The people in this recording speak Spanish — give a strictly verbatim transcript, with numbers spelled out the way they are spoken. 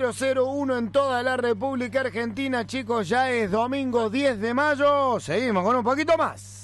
cero cero uno en toda la República Argentina. Chicos, ya es domingo diez de mayo. Seguimos con un poquito más.